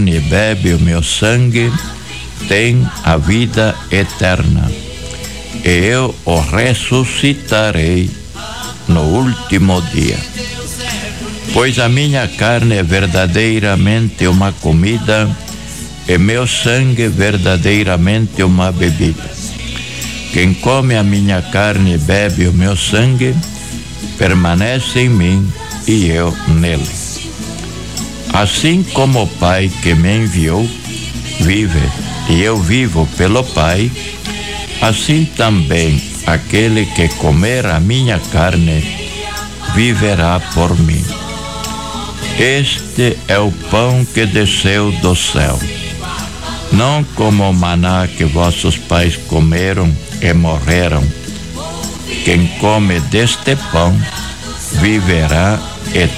carne e bebe o meu sangue tem a vida eterna, e eu o ressuscitarei no último dia. Pois a minha carne é verdadeiramente uma comida e meu sangue verdadeiramente uma bebida. Quem come a minha carne e bebe o meu sangue permanece em mim e eu nele. Assim como o Pai que me enviou vive e eu vivo pelo Pai, assim também aquele que comer a minha carne viverá por mim. Este é o pão que desceu do céu, não como o maná que vossos pais comeram e morreram. Quem come deste pão viverá eternamente.